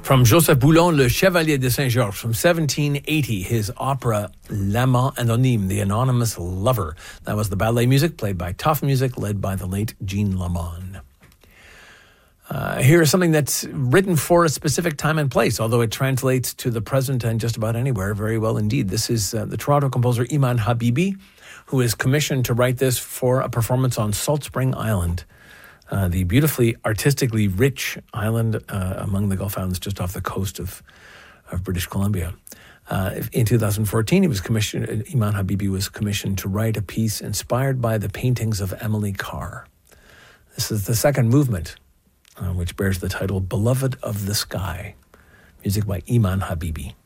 From Joseph Boulon, Le Chevalier de Saint-Georges, from 1780, his opera L'Amant Anonyme, The Anonymous Lover. That was the ballet music played by Toff Music, led by the late Jean Lamond. Here is something that's written for a specific time and place, although it translates to the present and just about anywhere very well indeed. This is the Toronto composer Iman Habibi, who is commissioned to write this for a performance on Salt Spring Island, the beautifully artistically rich island among the Gulf Islands just off the coast of British Columbia. In 2014, Iman Habibi was commissioned to write a piece inspired by the paintings of Emily Carr. This is the second movement, which bears the title Beloved of the Sky. Music by Iman Habibi.